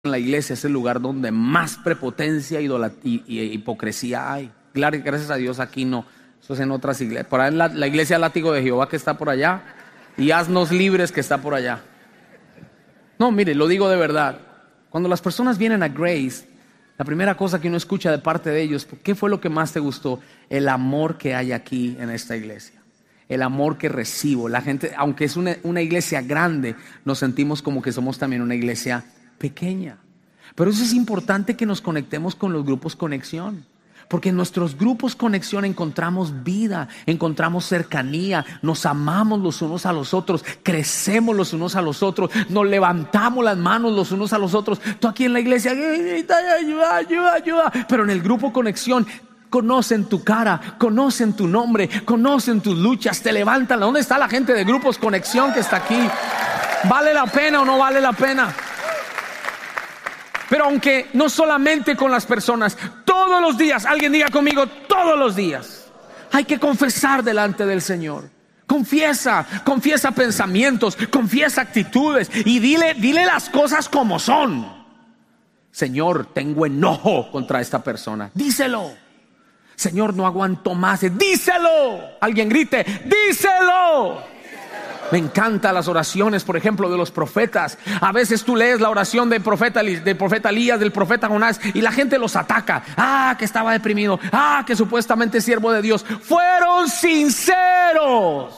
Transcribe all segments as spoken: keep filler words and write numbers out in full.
la iglesia es el lugar donde más prepotencia y, y, y hipocresía hay. Gracias a Dios aquí no. Eso es en otras iglesias. Por ahí en la, la iglesia Látigo de Jehová que está por allá, y Haznos Libres que está por allá. No, mire, lo digo de verdad. Cuando las personas vienen a Grace, la primera cosa que uno escucha de parte de ellos, ¿qué fue lo que más te gustó? El amor que hay aquí en esta iglesia. El amor que recibo. La gente, aunque es una, una iglesia grande, nos sentimos como que somos también una iglesia pequeña. Pero eso es importante, que nos conectemos con los grupos conexión, porque en nuestros grupos conexión encontramos vida, encontramos cercanía, nos amamos los unos a los otros, crecemos los unos a los otros, nos levantamos las manos los unos a los otros. Tú aquí en la iglesia, ayuda, ayuda, ayuda, pero en el grupo conexión conocen tu cara, conocen tu nombre, conocen tus luchas, te levantan. ¿Dónde está la gente de grupos conexión que está aquí? ¿Vale la pena o no vale la pena? Pero aunque no solamente con las personas, todos los días, alguien diga conmigo, todos los días hay que confesar delante del Señor. Confiesa, confiesa pensamientos, confiesa actitudes y dile, dile las cosas como son. Señor, tengo enojo contra esta persona. Díselo. Señor, no aguanto más. Díselo. Alguien grite, díselo. Me encantan las oraciones, por ejemplo, de los profetas. A veces tú lees la oración del profeta, del profeta Elías, del profeta Jonás, y la gente los ataca. Ah, que estaba deprimido. Ah, que supuestamente es siervo de Dios. Fueron sinceros.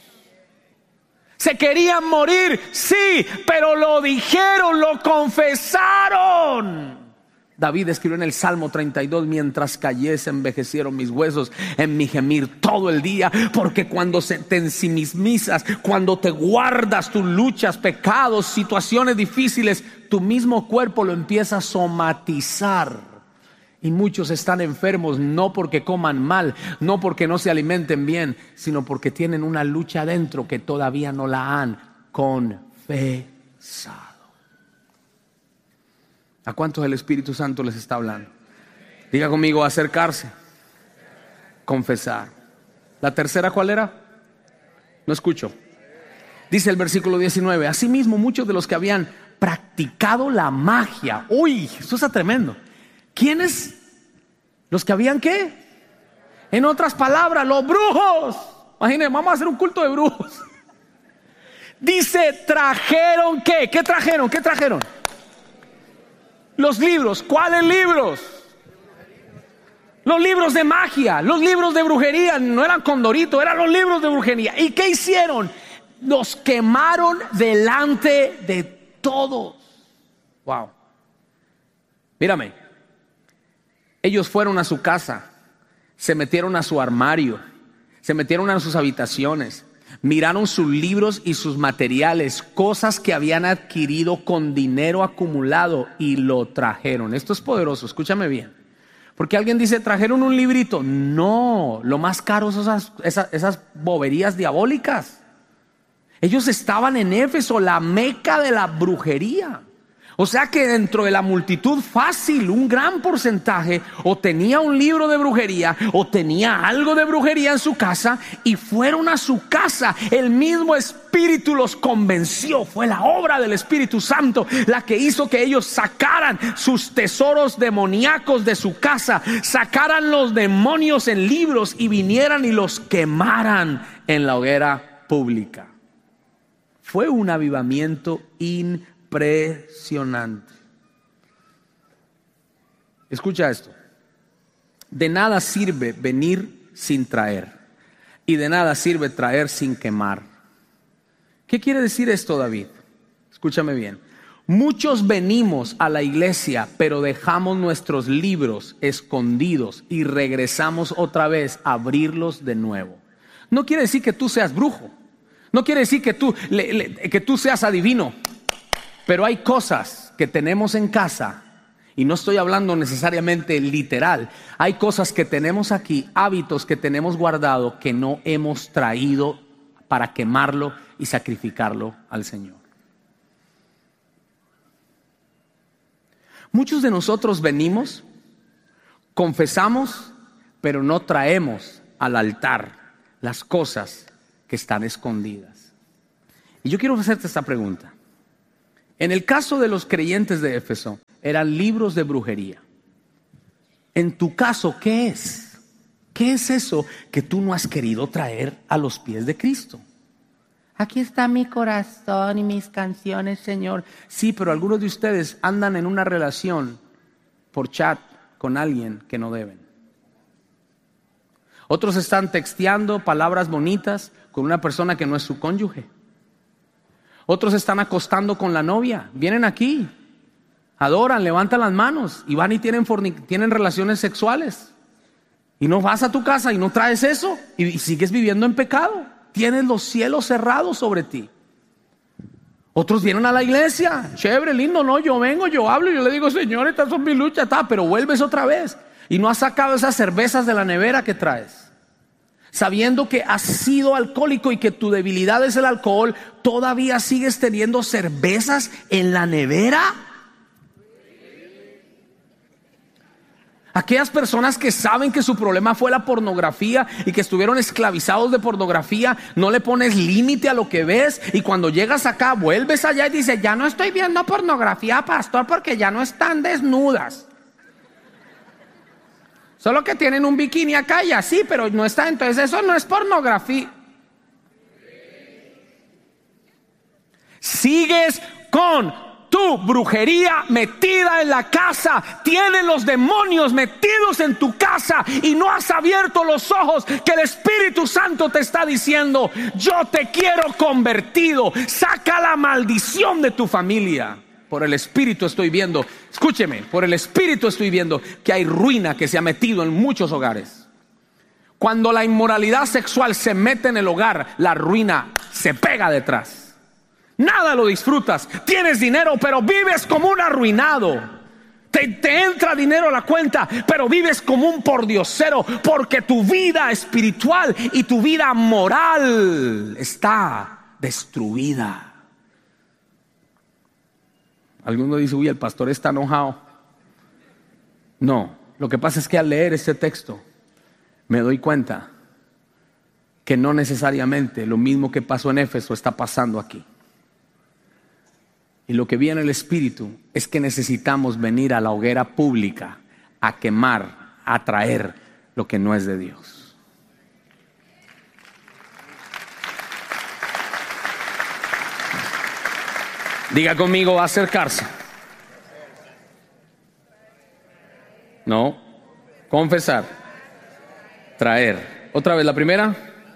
Se querían morir, sí, pero lo dijeron, lo confesaron. David escribió en el Salmo treinta y dos: mientras callé se envejecieron mis huesos en mi gemir todo el día. Porque cuando se te ensimismizas, cuando te guardas tus luchas, pecados, situaciones difíciles, tu mismo cuerpo lo empieza a somatizar. Y muchos están enfermos no porque coman mal, no porque no se alimenten bien, sino porque tienen una lucha adentro que todavía no la han confesado. ¿A cuántos el Espíritu Santo les está hablando? Diga conmigo, acercarse, confesar. ¿La tercera cuál era? No escucho. Dice el versículo diecinueve: asimismo muchos de los que habían practicado la magia. Uy, esto está tremendo. ¿Quiénes? Los que habían ¿qué? En otras palabras, los brujos. Imagínense, vamos a hacer un culto de brujos. Dice, trajeron ¿qué? ¿Qué trajeron? ¿Qué trajeron? Los libros. ¿Cuáles libros? Los libros de magia, los libros de brujería. No eran Condorito, eran los libros de brujería. ¿Y qué hicieron? Los quemaron delante de todos. Wow. Mírame. Ellos fueron a su casa, se metieron a su armario, se metieron a sus habitaciones, miraron sus libros y sus materiales, cosas que habían adquirido con dinero acumulado, y lo trajeron. Esto es poderoso, escúchame bien. Porque alguien dice, trajeron un librito. No, lo más caro son esas, esas, esas boberías diabólicas. Ellos estaban en Éfeso, la meca de la brujería. O sea que dentro de la multitud, fácil, un gran porcentaje o tenía un libro de brujería o tenía algo de brujería en su casa, y fueron a su casa. El mismo Espíritu los convenció. Fue la obra del Espíritu Santo la que hizo que ellos sacaran sus tesoros demoníacos de su casa, sacaran los demonios en libros y vinieran y los quemaran en la hoguera pública. Fue un avivamiento impresionante. Impresionante. Escucha esto. De nada sirve venir sin traer, y de nada sirve traer sin quemar. ¿Qué quiere decir esto, David? Escúchame bien. Muchos venimos a la iglesia, pero dejamos nuestros libros escondidos y regresamos otra vez a abrirlos de nuevo. No quiere decir que tú seas brujo. No quiere decir que tú, le, le, que tú seas adivino. Pero hay cosas que tenemos en casa, y no estoy hablando necesariamente literal. Hay cosas que tenemos aquí, hábitos que tenemos guardado, que no hemos traído para quemarlo y sacrificarlo al Señor. Muchos de nosotros venimos, confesamos, pero no traemos al altar las cosas que están escondidas. Y yo quiero hacerte esta pregunta. En el caso de los creyentes de Éfeso, eran libros de brujería. En tu caso, ¿qué es? ¿Qué es eso que tú no has querido traer a los pies de Cristo? Aquí está mi corazón y mis canciones, Señor. Sí, pero algunos de ustedes andan en una relación por chat con alguien que no deben. Otros están texteando palabras bonitas con una persona que no es su cónyuge. Otros están acostando con la novia. Vienen aquí, adoran, levantan las manos y van y tienen, fornic- tienen relaciones sexuales. Y no vas a tu casa y no traes eso y, y sigues viviendo en pecado. Tienes los cielos cerrados sobre ti. Otros vienen a la iglesia, chévere, lindo, no, yo vengo, yo hablo y yo le digo, Señor, estas son mis luchas, está, pero vuelves otra vez y no has sacado esas cervezas de la nevera que traes. Sabiendo que has sido alcohólico y que tu debilidad es el alcohol, ¿todavía sigues teniendo cervezas en la nevera? Aquellas personas que saben que su problema fue la pornografía y que estuvieron esclavizados de pornografía, no le pones límite a lo que ves y cuando llegas acá vuelves allá y dices, ya no estoy viendo pornografía, pastor, porque ya no están desnudas. Solo que tienen un bikini acá y así, pero no está, entonces eso no es pornografía. Sigues con tu brujería metida en la casa. Tienen los demonios metidos en tu casa y no has abierto los ojos que el Espíritu Santo te está diciendo, yo te quiero convertido. Saca la maldición de tu familia. Por el Espíritu estoy viendo, escúcheme, por el Espíritu estoy viendo que hay ruina que se ha metido en muchos hogares. Cuando la inmoralidad sexual se mete en el hogar, la ruina se pega detrás. Nada lo disfrutas, tienes dinero pero vives como un arruinado. Te, te entra dinero a la cuenta pero vives como un pordiosero, porque tu vida espiritual y tu vida moral está destruida. Alguno dice, uy, el pastor está enojado. No, lo que pasa es que al leer este texto me doy cuenta que no necesariamente lo mismo que pasó en Éfeso está pasando aquí. Y lo que vi en el Espíritu es que necesitamos venir a la hoguera pública a quemar, a traer lo que no es de Dios. Diga conmigo, acercarse. No, confesar, traer. Otra vez la primera.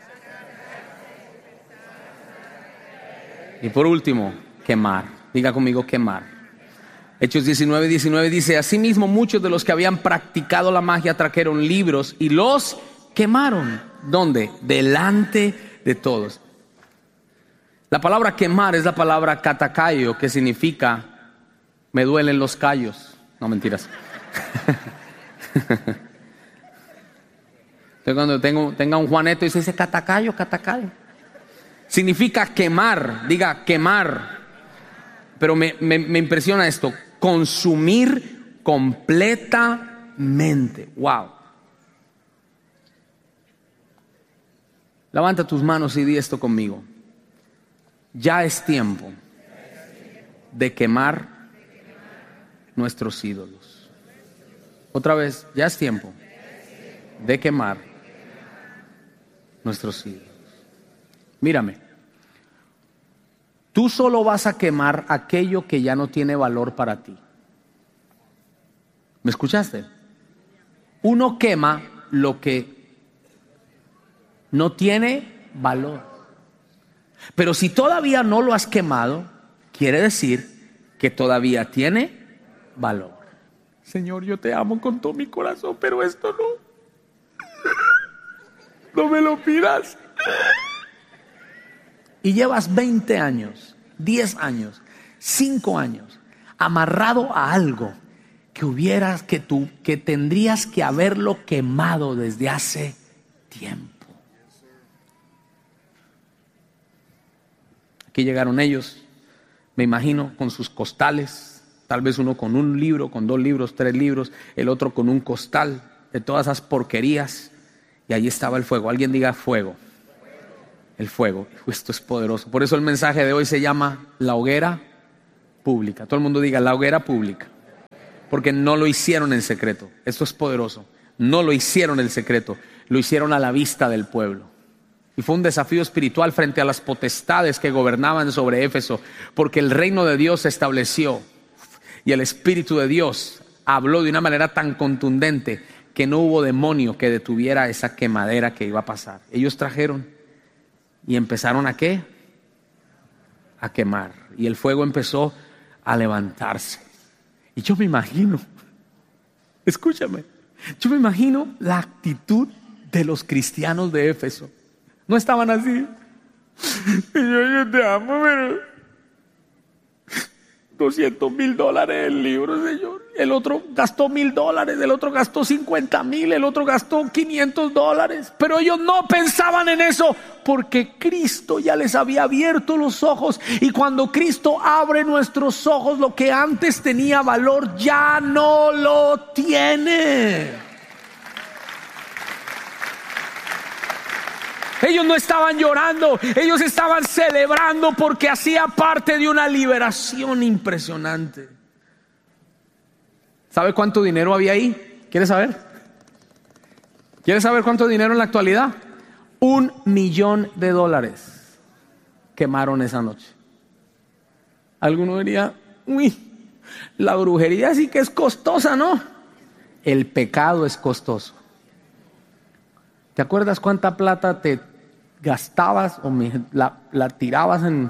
Y por último, quemar. Diga conmigo, quemar. Hechos diecinueve, diecinueve dice, asimismo muchos de los que habían practicado la magia trajeron libros y los quemaron. ¿Dónde? Delante de todos. La palabra quemar es la palabra catakaio, que significa me duelen los callos. No, mentiras. Entonces cuando tengo, tenga un Juaneto y se dice catacayo, catacayo, significa quemar. Diga quemar. Pero me, me, me impresiona esto, consumir completamente. Wow. Levanta tus manos y di esto conmigo. Ya es tiempo de quemar nuestros ídolos. Otra vez, ya es tiempo de quemar nuestros ídolos. Mírame. Tú solo vas a quemar aquello que ya no tiene valor para ti. ¿Me escuchaste? Uno quema lo que no tiene valor. Pero si todavía no lo has quemado, quiere decir que todavía tiene valor. Señor, yo te amo con todo mi corazón, pero esto no. No me lo pidas. Y llevas veinte años, diez años, cinco años, amarrado a algo que hubieras, que tú, que tendrías que haberlo quemado desde hace tiempo. Aquí llegaron ellos, me imagino, con sus costales, tal vez uno con un libro, con dos libros, tres libros, el otro con un costal de todas esas porquerías, y ahí estaba el fuego. Alguien diga fuego. El fuego. Esto es poderoso. Por eso el mensaje de hoy se llama la hoguera pública. Todo el mundo diga la hoguera pública. Porque no lo hicieron en secreto. Esto es poderoso. No lo hicieron en secreto. Lo hicieron a la vista del pueblo. Y fue un desafío espiritual frente a las potestades que gobernaban sobre Éfeso. Porque el reino de Dios se estableció. Y el Espíritu de Dios habló de una manera tan contundente que no hubo demonio que detuviera esa quemadera que iba a pasar. Ellos trajeron y empezaron a ¿qué? A quemar. Y el fuego empezó a levantarse. Y yo me imagino, escúchame, yo me imagino la actitud de los cristianos de Éfeso. No estaban así. Señor, yo te amo, pero doscientos mil dólares el libro, Señor. El otro gastó mil dólares, el otro gastó cincuenta mil, el otro gastó quinientos dólares. Pero ellos no pensaban en eso porque Cristo ya les había abierto los ojos. Y cuando Cristo abre nuestros ojos, lo que antes tenía valor ya no lo tiene. Ellos no estaban llorando, ellos estaban celebrando porque hacía parte de una liberación impresionante. ¿Sabe cuánto dinero había ahí? ¿Quieres saber? ¿Quieres saber cuánto dinero en la actualidad? Un millón de dólares quemaron esa noche. Alguno diría, uy, la brujería sí que es costosa, ¿no? El pecado es costoso. ¿Te acuerdas cuánta plata te gastabas o me, la, la tirabas en...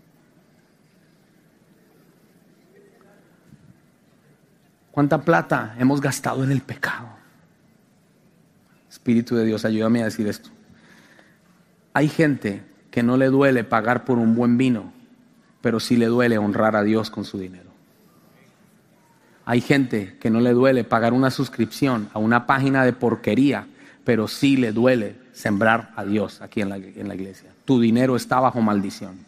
¿Cuánta plata hemos gastado en el pecado? Espíritu de Dios, ayúdame a decir esto. Hay gente que no le duele pagar por un buen vino, pero sí le duele honrar a Dios con su dinero. Hay gente que no le duele pagar una suscripción a una página de porquería, pero sí le duele sembrar a Dios aquí en la, en la iglesia. Tu dinero está bajo maldición.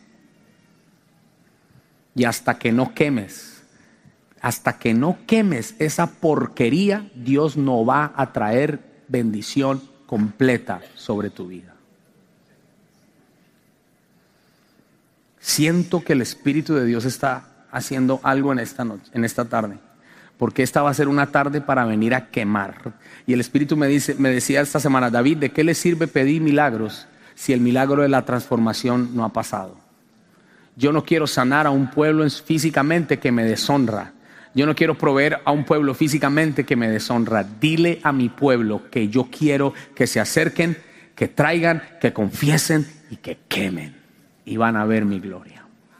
Y hasta que no quemes, hasta que no quemes esa porquería, Dios no va a traer bendición completa sobre tu vida. Siento que el Espíritu de Dios está haciendo algo en esta noche, en esta tarde. Porque esta va a ser una tarde para venir a quemar. Y el Espíritu me dice, me decía esta semana, David, ¿de qué le sirve pedir milagros si el milagro de la transformación no ha pasado? Yo no quiero sanar a un pueblo físicamente que me deshonra. Yo no quiero proveer a un pueblo físicamente que me deshonra. Dile a mi pueblo que yo quiero que se acerquen, que traigan, que confiesen y que quemen. Y van a ver mi gloria.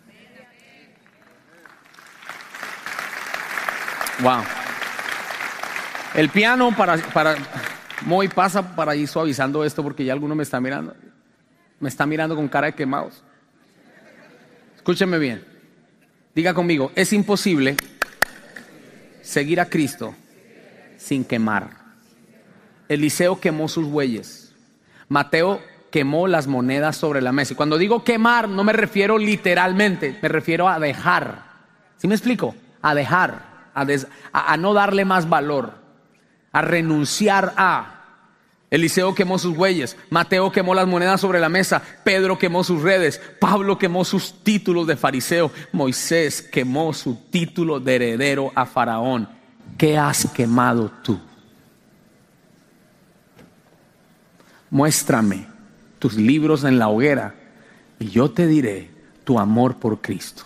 Wow. El piano para, para Moy pasa para ir suavizando esto porque ya alguno me está mirando. Me está mirando con cara de quemados. Escúcheme bien. Diga conmigo, es imposible seguir a Cristo sin quemar. Eliseo quemó sus bueyes. Mateo quemó las monedas sobre la mesa. Y cuando digo quemar, no me refiero literalmente, me refiero a dejar. ¿Sí me explico? A dejar. A, des, a, a no darle más valor, a renunciar a. Eliseo quemó sus bueyes, Mateo quemó las monedas sobre la mesa, Pedro quemó sus redes, Pablo quemó sus títulos de fariseo, Moisés quemó su título de heredero a Faraón. ¿Qué has quemado tú? Muéstrame tus libros en la hoguera y yo te diré tu amor por Cristo.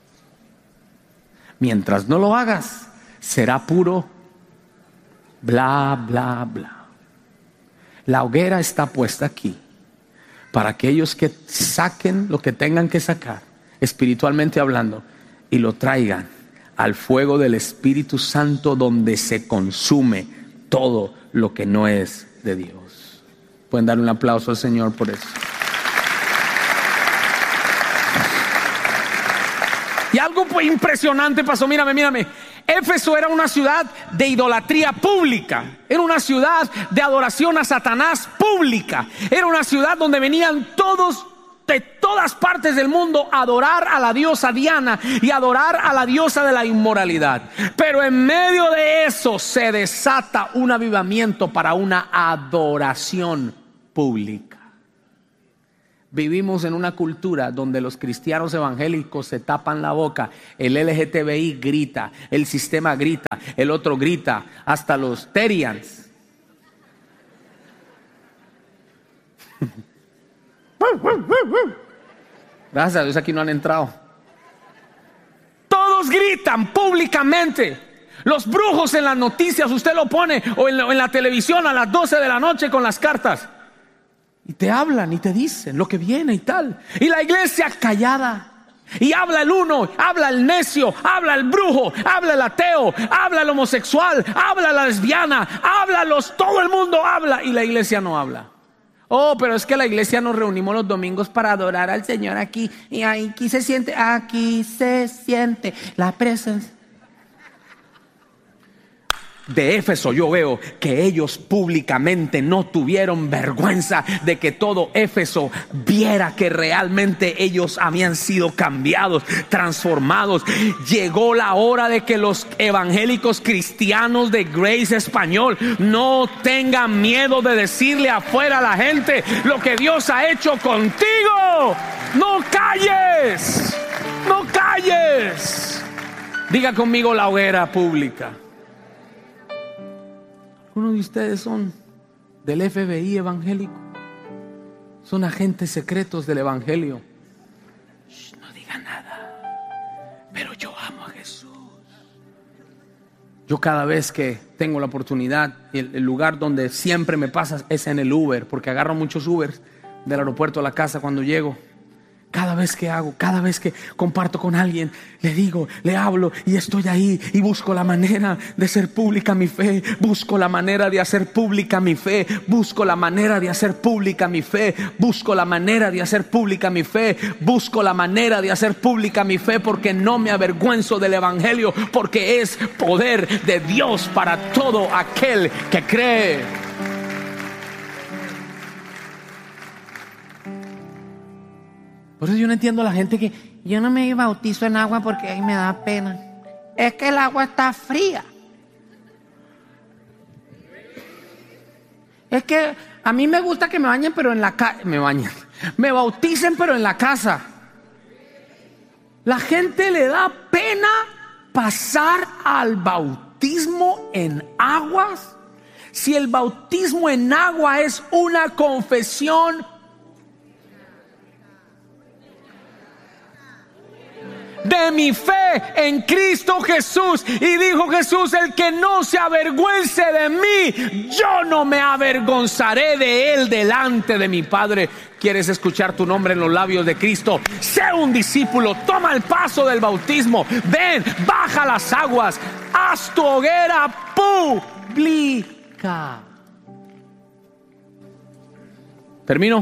Mientras no lo hagas, será puro bla, bla, bla. La hoguera está puesta aquí para aquellos que saquen lo que tengan que sacar, espiritualmente hablando, y lo traigan al fuego del Espíritu Santo donde se consume todo lo que no es de Dios. Pueden dar un aplauso al Señor por eso. Y algo impresionante pasó, mírame, mírame. Éfeso era una ciudad de idolatría pública. Era una ciudad de adoración a Satanás pública. Era una ciudad donde venían todos de todas partes del mundo a adorar a la diosa Diana y adorar a la diosa de la inmoralidad. Pero en medio de eso se desata un avivamiento para una adoración pública. Vivimos en una cultura donde los cristianos evangélicos se tapan la boca, el L G T B I grita, el sistema grita, el otro grita, hasta los Terians. Gracias a Dios aquí no han entrado. Todos gritan públicamente. Los brujos en las noticias, usted lo pone, o en la, en la televisión a las doce de la noche con las cartas. Y te hablan y te dicen lo que viene y tal. Y la iglesia callada. Y habla el uno, habla el necio, habla el brujo, habla el ateo, habla el homosexual, habla la lesbiana, habla los, todo el mundo habla y la iglesia no habla. Oh, pero es que la iglesia nos reunimos los domingos para adorar al Señor aquí. Y aquí se siente, aquí se siente la presencia. De Éfeso yo veo que ellos públicamente no tuvieron vergüenza de que todo Éfeso viera que realmente ellos habían sido cambiados, transformados. Llegó la hora de que los evangélicos cristianos de Grace Español no tengan miedo de decirle afuera a la gente lo que Dios ha hecho contigo. No calles, no calles. Diga conmigo la hoguera pública. Uno de ustedes son del F B I evangélico, son agentes secretos del evangelio. Shh, no diga nada, pero yo amo a Jesús. Yo cada vez que tengo la oportunidad, el, el lugar donde siempre me pasa es en el Uber, porque agarro muchos Ubers del aeropuerto a la casa cuando llego. Cada vez que hago, cada vez que comparto con alguien, le digo, le hablo y estoy ahí y busco la manera de hacer pública mi fe, busco la manera de hacer pública mi fe, busco la manera de hacer pública mi fe, busco la manera de hacer pública mi fe, busco la manera de hacer pública mi fe, porque no me avergüenzo del evangelio, porque es poder de Dios para todo aquel que cree. Por eso yo no entiendo a la gente que yo no me bautizo en agua porque ahí me da pena. Es que el agua está fría. Es que a mí me gusta que me bañen, pero en la casa. Me bañen. Me bauticen, pero en la casa. La gente le da pena pasar al bautismo en aguas. Si el bautismo en agua es una confesión de mi fe en Cristo Jesús, y dijo Jesús: el que no se avergüence de mí, yo no me avergonzaré de él delante de mi Padre. ¿Quieres escuchar tu nombre en los labios de Cristo? Sé un discípulo, toma el paso del bautismo, ven, baja las aguas, haz tu hoguera pública. ¿Termino?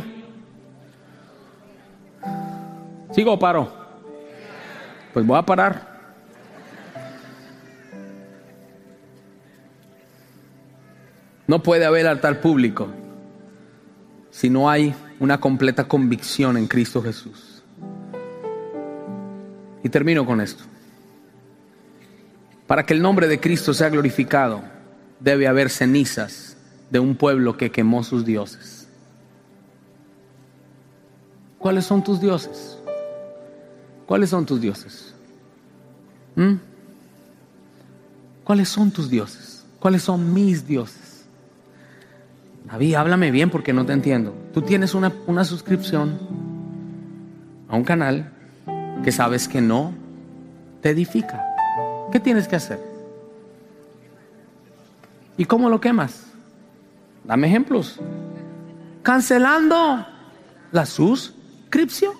¿Sigo o paro? Pues voy a parar. No puede haber altar público si no hay una completa convicción en Cristo Jesús. Y termino con esto. Para que el nombre de Cristo sea glorificado, debe haber cenizas de un pueblo que quemó sus dioses. ¿Cuáles son tus dioses? ¿Cuáles son tus dioses? ¿Mm? ¿Cuáles son tus dioses? ¿Cuáles son mis dioses? David, háblame bien porque no te entiendo. Tú tienes una, una suscripción a un canal que sabes que no te edifica. ¿Qué tienes que hacer? ¿Y cómo lo quemas? Dame ejemplos. Cancelando la suscripción.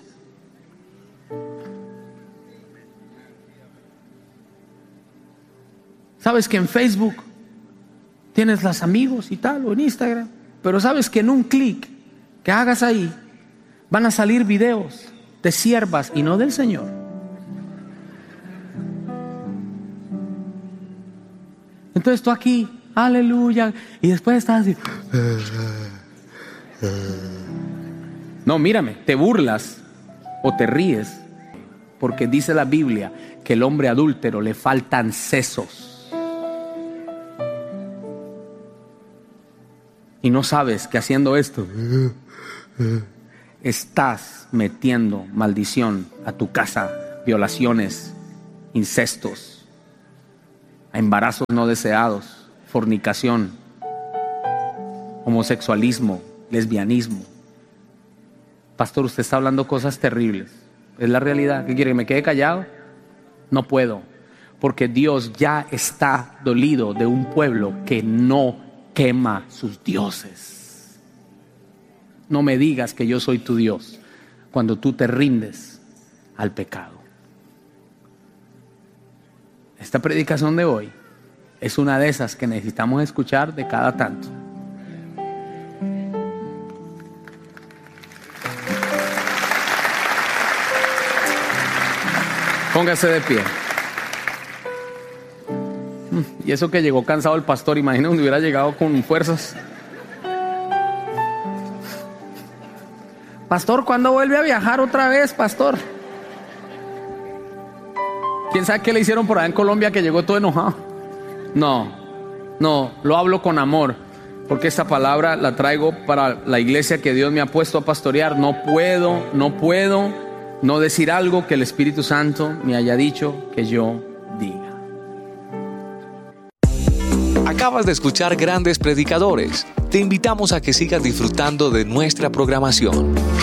Sabes que en Facebook tienes los amigos y tal, o en Instagram, pero sabes que en un clic que hagas ahí van a salir videos de siervas y no del Señor. Entonces tú aquí, aleluya, y después estás así. No, mírame, te burlas o te ríes porque dice la Biblia que el hombre adúltero le faltan sesos. Y no sabes que haciendo esto estás metiendo maldición a tu casa, violaciones, incestos, embarazos no deseados, fornicación, homosexualismo, lesbianismo. Pastor, usted está hablando cosas terribles. Es la realidad. ¿Qué quiere? ¿Que me quede callado? No puedo, porque Dios ya está dolido de un pueblo que no quema sus dioses. No me digas que yo soy tu Dios cuando tú te rindes al pecado. Esta predicación de hoy es una de esas que necesitamos escuchar de cada tanto. Póngase de pie. Y eso que llegó cansado el pastor, imagínate si hubiera llegado con fuerzas. Pastor, ¿cuándo vuelve a viajar otra vez, pastor? ¿Quién sabe qué le hicieron por allá en Colombia que llegó todo enojado? No, no, lo hablo con amor, porque esta palabra la traigo para la iglesia que Dios me ha puesto a pastorear. No puedo, no puedo no decir algo que el Espíritu Santo me haya dicho que yo diga. Acabas de escuchar Grandes Predicadores. Te invitamos a que sigas disfrutando de nuestra programación.